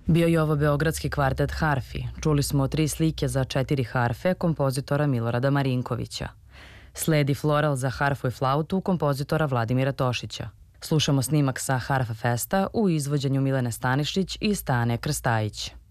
Bio je ovo beogradski kvartet harfi. Čuli smo 3 slike za 4 harfe kompozitora Milorada Marinkovića. Sledi floral za harfu i flautu kompozitora Vladimira Tošića. Slušamo snimak sa Harfa Festa u izvođenju Milene Stanišić i Stane Krstajić.